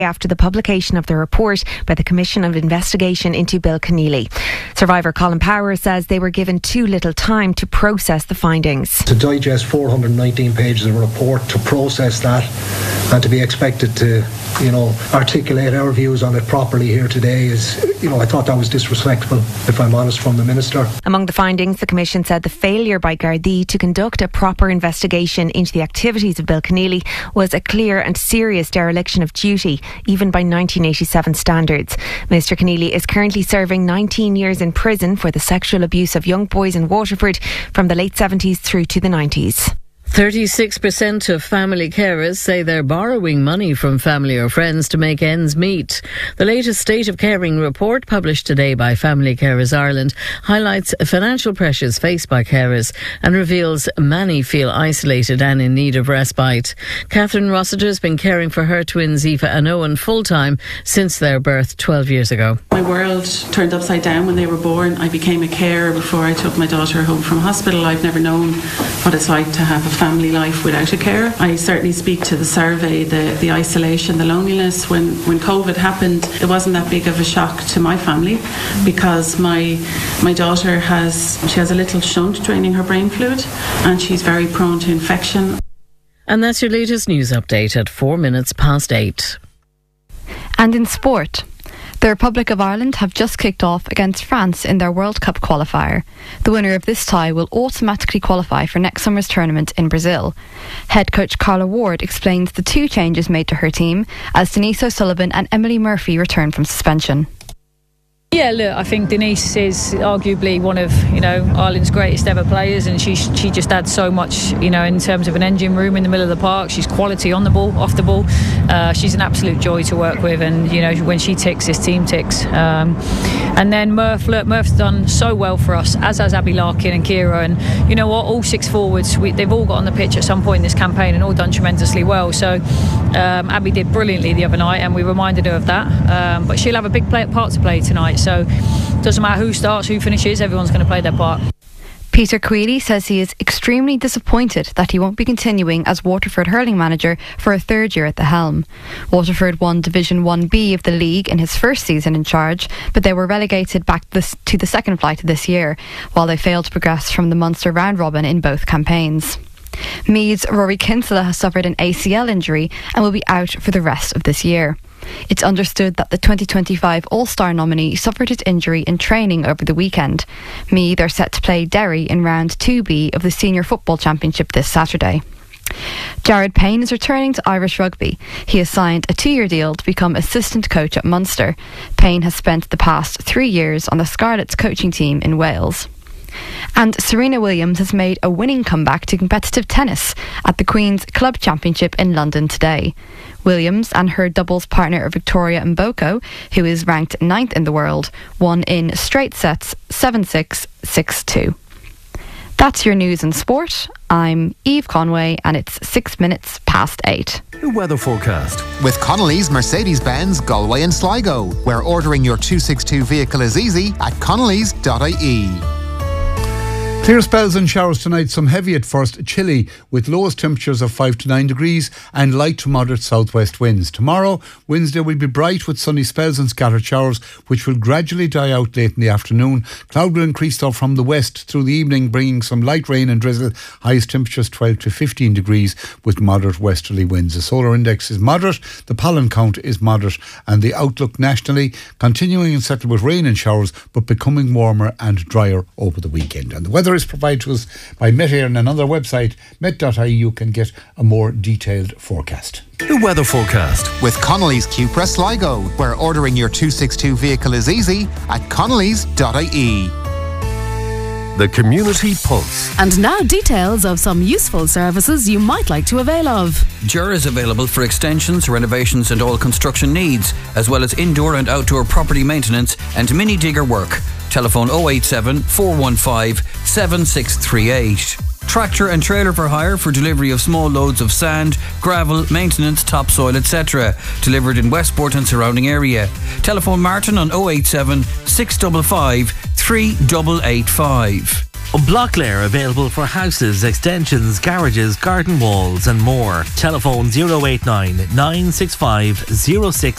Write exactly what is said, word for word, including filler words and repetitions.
after the publication of the report by the Commission of Investigation into Bill Keneally. Survivor Colin Power says they were given too little time to process the findings. To digest four hundred nineteen pages of a report, to process that, and to be expected to, you know, articulate our views on it properly here today is, you know, I thought that was disrespectful, if I'm honest, from the Minister. Among the findings, the Commission said the failure by Gardaí to conduct a proper investigation into the activities of Bill Keneally was a clear and serious dereliction of duty, even by nineteen eighty-seven standards. Mister Keneally is currently serving nineteen years in prison for the sexual abuse of young boys in Waterford from the late seventies through to the nineties. thirty-six percent of family carers say they're borrowing money from family or friends to make ends meet. The latest State of Caring report, published today by Family Carers Ireland, highlights financial pressures faced by carers and reveals many feel isolated and in need of respite. Catherine Rossiter has been caring for her twins Aoife and Owen full-time since their birth twelve years ago. My world turned upside down when they were born. I became a carer before I took my daughter home from hospital. I've never known what it's like to have a family life without a carer. I certainly speak to the survey, the, the isolation, the loneliness. When, when COVID happened, it wasn't that big of a shock to my family because my my daughter has she has a little shunt draining her brain fluid and she's very prone to infection. And that's your latest news update at four minutes past eight. And in sport, the Republic of Ireland have just kicked off against France in their World Cup qualifier. The winner of this tie will automatically qualify for next summer's tournament in Brazil. Head coach Carla Ward explains the two changes made to her team as Denise O'Sullivan and Emily Murphy return from suspension. Yeah, look, I think Denise is arguably one of, you know, Ireland's greatest ever players, and she she just adds so much, you know, in terms of an engine room in the middle of the park. She's quality on the ball, off the ball. Uh, she's an absolute joy to work with, and, you know, when she ticks, this team ticks. Um, and then Murph, look, Murph's done so well for us, as has Abby Larkin and Kira, and you know what, all six forwards, we, they've all got on the pitch at some point in this campaign and all done tremendously well. So um, Abby did brilliantly the other night, and we reminded her of that. Um, but she'll have a big play, part to play tonight. So doesn't matter who starts, who finishes, everyone's going to play their part. Peter Queally says he is extremely disappointed that he won't be continuing as Waterford hurling manager for a third year at the helm. Waterford won Division one B of the league in his first season in charge, but they were relegated back this, to the second flight this year, while they failed to progress from the Munster round robin in both campaigns. Meath's Rory Kinsella has suffered an A C L injury and will be out for the rest of this year. It's understood that the twenty twenty-five All-Star nominee suffered his injury in training over the weekend. Meath are set to play Derry in round two B of the Senior Football Championship this Saturday. Jared Payne is returning to Irish rugby. He has signed a two-year deal to become assistant coach at Munster. Payne has spent the past three years on the Scarlets coaching team in Wales. And Serena Williams has made a winning comeback to competitive tennis at the Queen's Club Championship in London today. Williams and her doubles partner Victoria Mboko, who is ranked ninth in the world, won in straight sets seven six, six two. That's your news and sport. I'm Eve Conway and it's six minutes past eight. The weather forecast. With Connolly's Mercedes-Benz Galway and Sligo, where ordering your two sixty-two vehicle is easy at connellys dot I E. Clear spells and showers tonight, some heavy at first, chilly with lowest temperatures of five to nine degrees and light to moderate southwest winds. Tomorrow, Wednesday, will be bright with sunny spells and scattered showers, which will gradually die out late in the afternoon. Cloud will increase though from the west through the evening, bringing some light rain and drizzle. Highest temperatures twelve to fifteen degrees with moderate westerly winds. The solar index is moderate, the pollen count is moderate, and the outlook nationally continuing and settled with rain and showers, but becoming warmer and drier over the weekend. And the weather is provided to us by Met Éireann, and on their website met dot I E you can get a more detailed forecast. The weather forecast with Connolly's Cupra Sligo, where ordering your two sixty-two vehicle is easy at connellys dot I E. The Community Pulse. And now details of some useful services you might like to avail of. Ger is available for extensions, renovations and all construction needs, as well as indoor and outdoor property maintenance and mini digger work. Telephone oh eight seven, four one five, seven six three eight. Tractor and trailer for hire for delivery of small loads of sand, gravel, maintenance, topsoil, et cetera. Delivered in Westport and surrounding area. Telephone Martin on oh eight seven, six five five, three eight eight five. Blocklear, available for houses, extensions, garages, garden walls and more. Telephone zero eight nine, nine six five, zero six